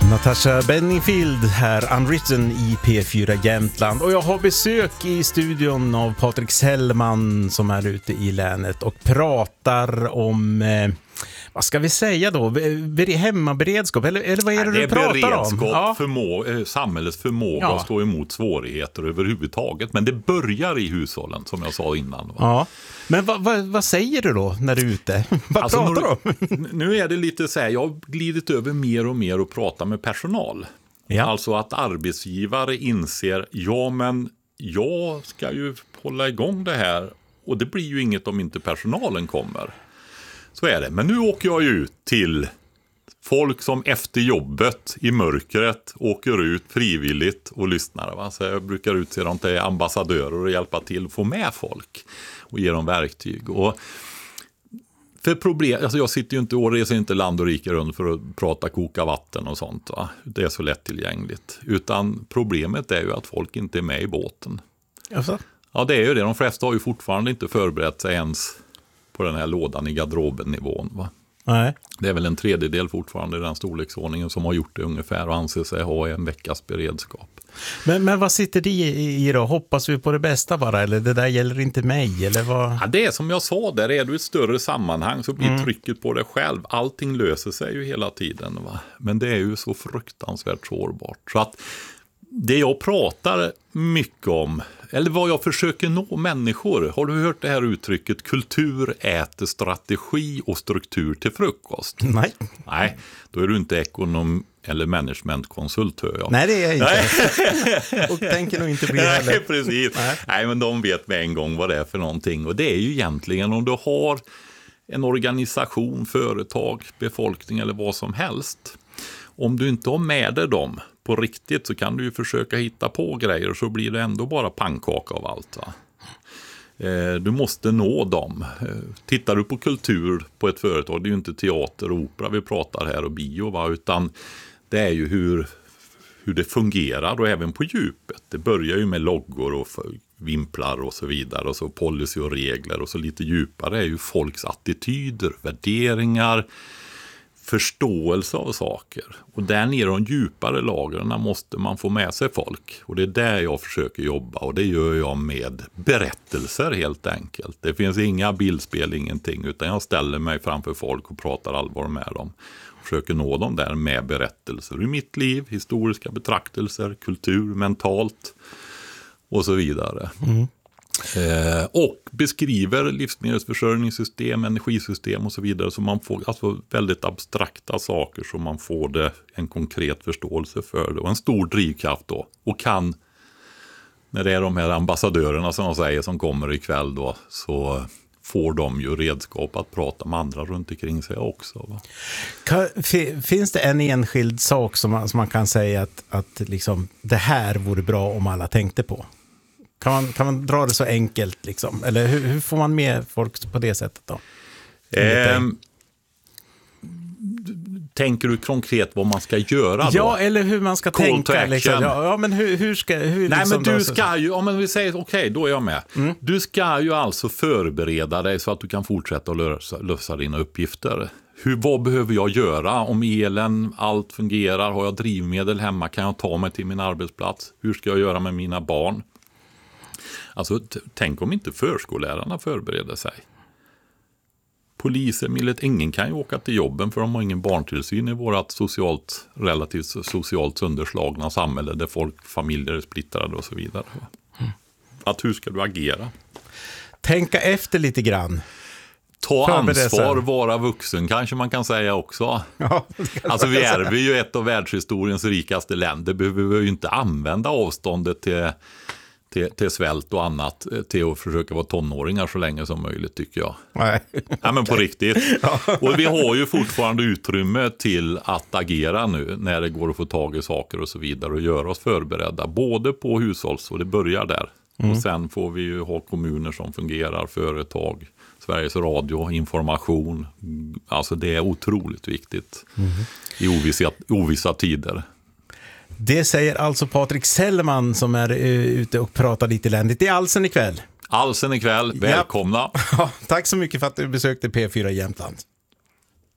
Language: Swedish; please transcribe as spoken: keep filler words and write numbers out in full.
Natasha Bedingfield här, Unwritten i P fyra Jämtland. Och jag har besök i studion av Patrik Sellman som är ute i länet och pratar om, eh, vad ska vi säga då, Ber- hemmaberedskap, eller, eller vad är det, Nej, du det pratar om? Det är beredskap, ja. förmå- samhällets förmåga ja. att stå emot svårigheter överhuvudtaget. Men det börjar i hushållen, som jag sa innan. Va? Ja. Men vad, vad, vad säger du då när du är ute? Vad alltså, pratar du om? Nu är det lite så här, jag har glidit över mer och mer och pratar med personal. Ja. Alltså att arbetsgivare inser, ja men jag ska ju hålla igång det här och det blir ju inget om inte personalen kommer. Så är det. Men nu åker jag ju ut till folk som efter jobbet i mörkret åker ut frivilligt och lyssnar. Va? Så jag brukar utse dem till ambassadörer och hjälpa till att få med folk och ge dem verktyg. Och för problem, alltså jag sitter ju inte och reser inte land och rike runt för att prata koka vatten och sånt. Va? Det är så lättillgängligt. Utan problemet är ju att folk inte är med i båten. Alltså? Ja, det är ju det. De flesta har ju fortfarande inte förberett sig ens på den här lådan i garderoben-nivån. Va? Nej. Det är väl en tredjedel fortfarande i den storleksordningen som har gjort det ungefär och anser sig ha en veckas beredskap. Men, men vad sitter det i, i då? Hoppas vi på det bästa bara? Eller det där gäller inte mig? Eller vad? Ja, det är som jag sa, där är du ett större sammanhang så blir Mm. trycket på dig själv. Allting löser sig ju hela tiden. Va? Men det är ju så fruktansvärt sårbart. Så att det jag pratar mycket om, eller vad jag försöker nå människor, har du hört det här uttrycket kultur äter strategi och struktur till frukost? Nej. Nej, då är du inte ekonom eller managementkonsult, hör jag. Nej, det är jag inte. Och tänker nog inte bli heller. Nej, precis. Nej. Nej, men de vet med en gång vad det är för någonting. Och det är ju egentligen om du har en organisation, företag, befolkning eller vad som helst. Om du inte har med dig dem på riktigt så kan du ju försöka hitta på grejer så blir det ändå bara pannkaka av allt. Va? Du måste nå dem. Tittar du på kultur på ett företag, det är ju inte teater och opera vi pratar här och bio, va? Utan det är ju hur, hur det fungerar och även på djupet. Det börjar ju med loggor och vimplar och så vidare och så policy och regler och så lite djupare är ju folks attityder, värderingar, förståelse av saker. Och där nere de djupare lagren måste man få med sig folk. Och det är där jag försöker jobba och det gör jag med berättelser helt enkelt. Det finns inga bildspel, ingenting, utan jag ställer mig framför folk och pratar allvar med dem. Och försöker nå dem där med berättelser i mitt liv, historiska betraktelser, kultur, mentalt och så vidare. Mm. Eh, och beskriver livsmedelsförsörjningssystem, energisystem och så vidare, så man får alltså väldigt abstrakta saker så man får det en konkret förståelse för det och en stor drivkraft då och kan, när det är de här ambassadörerna som de säger som kommer ikväll då, så får de ju redskap att prata med andra runt omkring sig också. Va? Kan, finns det en enskild sak som man, som man kan säga att, att liksom, det här vore bra om alla tänkte på? Kan man, kan man dra det så enkelt liksom? Eller hur, hur får man med folk på det sättet då? Eh, tänker du konkret vad man ska göra då? Ja, eller hur man ska Call tänka. Liksom. Ja, ja, men hur, hur ska... Hur, Nej, liksom men du då, ska ju, om vi säger okej, okay, då är jag med. Mm. Du ska ju alltså förbereda dig så att du kan fortsätta att lösa, lösa dina uppgifter. Hur, vad behöver jag göra om elen, allt fungerar? Har jag drivmedel hemma? Kan jag ta mig till min arbetsplats? Hur ska jag göra med mina barn? Alltså, t- tänk om inte förskollärarna förbereder sig. Poliser, millet, ingen kan ju åka till jobben för de har ingen barntillsyn i vårt socialt, relativt socialt sönderslagna samhälle där folk, familjer är splittrade och så vidare. Mm. Att hur ska du agera? Tänka efter lite grann. Ta ansvar, vara vuxen kanske man kan säga också. Ja, alltså vi är vi ju ett av världshistoriens rikaste länder. Behöver vi ju inte använda avståndet till... Till, till svält och annat till att försöka vara tonåringar så länge som möjligt tycker jag. Nej. Ja, men på riktigt. Och vi har ju fortfarande utrymme till att agera nu när det går att få tag i saker och så vidare och göra oss förberedda. Både på hushålls och det börjar där. Mm. Och sen får vi ju ha kommuner som fungerar, företag, Sveriges Radio, information. Alltså det är otroligt viktigt mm. i ovissa, ovissa tider. Det säger alltså Patrik Sellman som är uh, ute och pratar lite ländigt i Alsen ikväll. Alsen ikväll, välkomna. Ja. Tack så mycket för att du besökte P fyra Jämtland.